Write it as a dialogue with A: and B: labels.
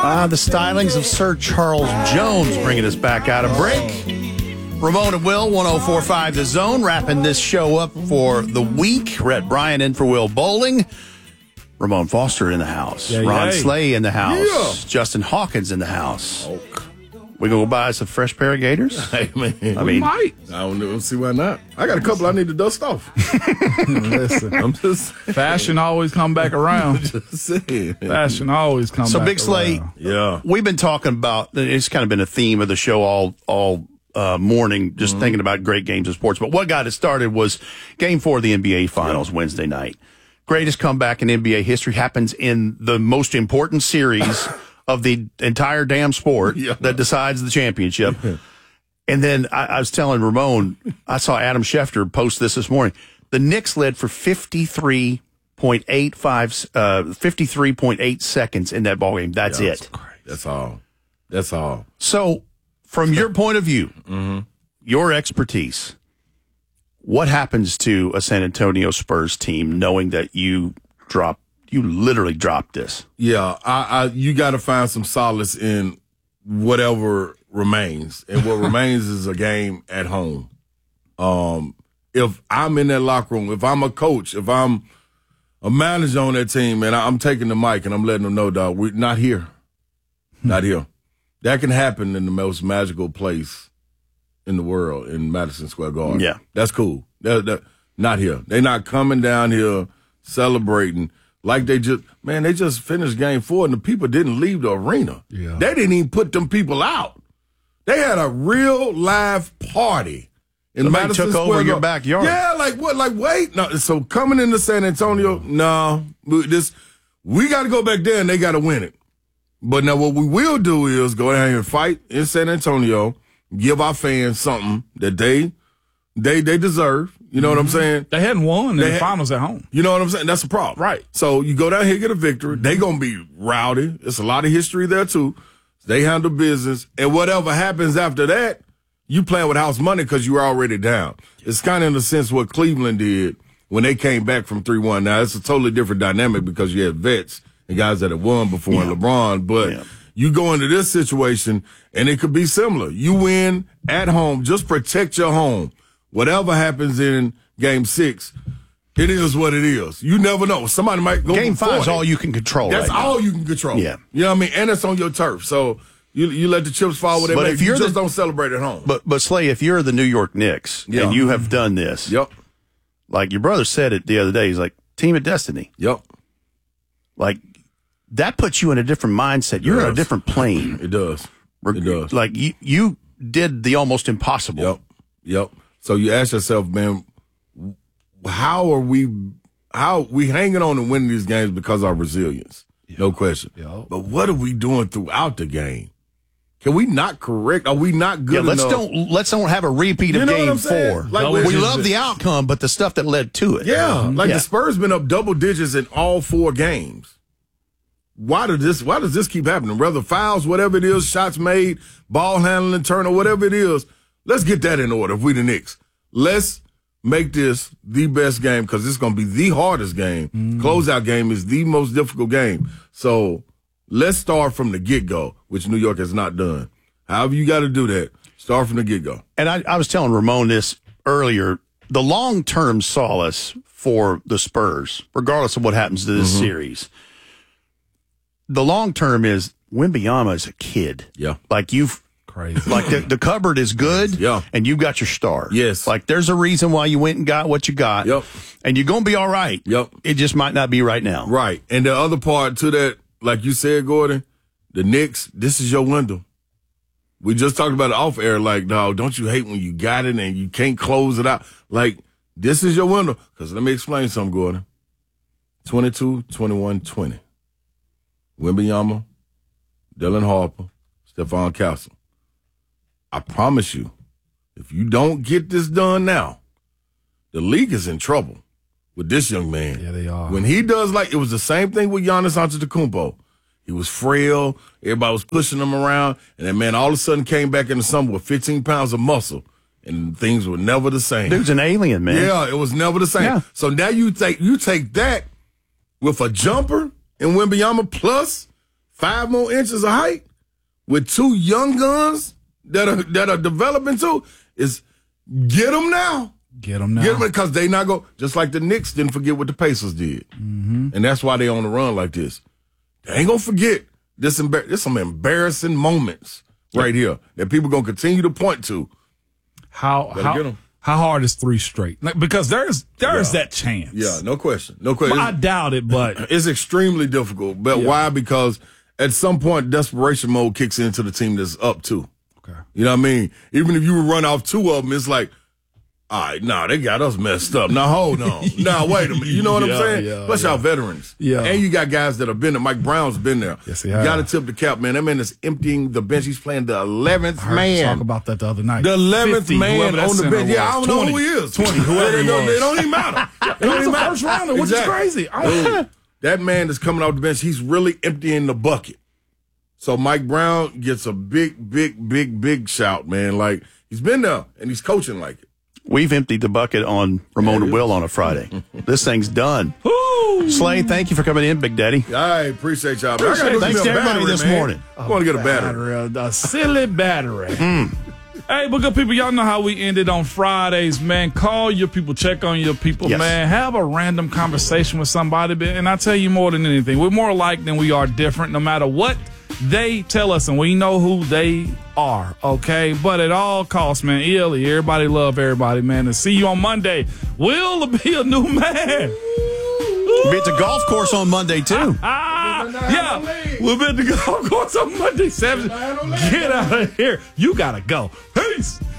A: The stylings of Sir Charles Jones bringing us back out of break. Ramon and Will, 104.5 The Zone, wrapping this show up for the week. Rhett Bryan in for Will Bowling. Ramon Foster in the house. Ron Slay in the house. Justin Hawkins in the house. We gonna go buy us a fresh pair of Gators?
B: Hey, man.
C: We might.
B: I don't know. See why not. I got a couple I need to dust off.
C: Listen,
B: I'm just
C: fashion always come back around.
B: just saying.
C: Fashion always come
A: So
C: back
A: Big Slay,
C: around.
B: Yeah.
A: we've been talking about, it's kind of been a theme of the show all morning, just thinking about great games of sports. But what got it started was Game 4 of the NBA Finals Wednesday night. Greatest comeback in NBA history happens in the most important series of the entire damn sport that decides the championship. And then I was telling Ramon, I saw Adam Schefter post this morning. The Knicks led for 53.8 seconds in that ballgame. That's it.
B: That's all. That's all.
A: So, from your point of view, your expertise, what happens to a San Antonio Spurs team knowing that you literally dropped this?
B: Yeah, you got to find some solace in whatever remains. And what remains is a game at home. If I'm in that locker room, if I'm a coach, if I'm a manager on that team, and I'm taking the mic and I'm letting them know, dog, we're not here. Not here. That can happen in the most magical place in the world, in Madison Square Garden.
A: Yeah.
B: That's cool. Not here. They're not coming down here celebrating like they just finished Game 4 and the people didn't leave the arena.
C: Yeah.
B: They didn't even put them people out. They had a real live party in
A: Somebody
B: Madison
A: took
B: Square
A: over your
B: Garden.
A: backyard.
B: Yeah, like what? Like, wait. No, so coming into San Antonio, no. We got to go back there and they got to win it. But now what we will do is go down here and fight in San Antonio, give our fans something that they deserve. You know what I'm saying?
C: They hadn't won in the finals at home.
B: You know what I'm saying? That's a problem.
C: Right.
B: So you go down here, get a victory. They going to be rowdy. There's a lot of history there, too. They handle business. And whatever happens after that, you playing with house money because you were already down. It's kind of in a sense what Cleveland did when they came back from 3-1. Now, it's a totally different dynamic because you had vets and guys that have won before and LeBron. But you go into this situation, and it could be similar. You win at home. Just protect your home. Whatever happens in Game 6, it is what it is. You never know. Somebody might go.
A: Game 5 is all you can control.
B: That's
A: right
B: all
A: now.
B: you can control.
A: Yeah.
B: You know what I mean? And it's on your turf. So you let the chips fall where they
A: But
B: may.
A: if
B: You
A: you're
B: just don't celebrate at home.
A: But Slay, if you're the New York Knicks and you have done this, like your brother said it the other day, he's like, team of destiny. Like, that puts you in a different mindset. You're on a different plane.
B: It does. It does.
A: Like, you did the almost impossible.
B: Yep. So you ask yourself, man, how are we hanging on and winning these games because of our resilience? No question. But what are we doing throughout the game? Can we not correct? Are we not good enough?
A: Let's don't have a repeat of Game 4.
B: Like,
A: we love the outcome, but the stuff that led to it.
B: The Spurs been up double digits in all 4 games. Why does this keep happening? Whether fouls, whatever it is, shots made, ball handling, turnover, whatever it is, let's get that in order if we the Knicks. Let's make this the best game because it's going to be the hardest game. Closeout game is the most difficult game. So let's start from the get-go, which New York has not done. However you got to do that, start from the get-go.
A: And I was telling Ramon this earlier. The long-term solace for the Spurs, regardless of what happens to this series, the long-term is Wembanyama is a kid.
B: Yeah.
A: Like
C: Crazy.
A: Like the cupboard is good, and you've got your star.
B: Yes.
A: Like there's a reason why you went and got what you got. And you're going to be all right. It just might not be right now.
B: Right. And the other part to that, like you said, Gordon, the Knicks, this is your window. We just talked about it off air, like, dog, don't you hate when you got it and you can't close it out? Like, this is your window. Because let me explain something, Gordon. 22-21-20. Wembanyama, Dylan Harper, Stephon Castle. I promise you, if you don't get this done now, the league is in trouble with this young man.
C: Yeah, they are.
B: When he does, like, it was the same thing with Giannis Antetokounmpo. He was frail. Everybody was pushing him around. And that man all of a sudden came back in the summer with 15 pounds of muscle. And things were never the same.
A: Dude's an alien, man.
B: Yeah, it was never the same.
A: Yeah.
B: So now you take that with a jumper and Wembanyama plus 5 more inches of height with 2 young guns that are developing too, is get them now.
C: Get them now.
B: Get them because they not go, just like the Knicks didn't forget what the Pacers did. Mm-hmm. And that's why they on the run like this. They ain't going to forget this. There's some embarrassing moments right here that people going to continue to point to.
C: How hard is 3 straight? Like, because there's that chance.
B: Yeah, no question. No question.
C: I doubt it, but
B: it's extremely difficult. But why? Because at some point, desperation mode kicks into the team that's up too.
C: Okay.
B: You know what I mean? Even if you run off 2 of them, it's like, all right, they got us messed up. Now, hold on. Now, wait a minute. You know what I'm saying? Plus, y'all veterans.
C: Yeah.
B: And you got guys that have been there. Mike Brown's been there.
C: Yes, he has.
B: You got to tip the cap, man. That man is emptying the bench. He's playing the 11th man.
C: Talk about that the other night.
B: The 11th
C: 50,
B: man on the bench. Yeah, I don't
C: 20,
B: know who he is.
C: 20, whoever he was.
B: It don't even matter. It don't even matter.
C: First rounder, which is crazy.
B: Dude, that man is coming off the bench. He's really emptying the bucket. So Mike Brown gets a big shout, man. Like, he's been there, and he's coaching like it.
A: We've emptied the bucket on Ramona Will on a Friday. This thing's done. Slay, thank you for coming in, Big Daddy.
B: I appreciate y'all.
A: Thanks to everybody this morning.
B: I want to get a battery.
C: A silly battery. Hey, but good people, y'all know how we ended on Fridays, man. Call your people, check on your people, man. Have a random conversation with somebody. And I tell you more than anything, we're more alike than we are different, no matter what they tell us, and we know who they are, okay? But at all costs, man, everybody love everybody, man. And see you on Monday. Will be a new man.
A: We'll be at the golf course on Monday, too.
C: Yeah, we'll be at the golf course on Monday, 7. Get out of here. You got to go. Peace.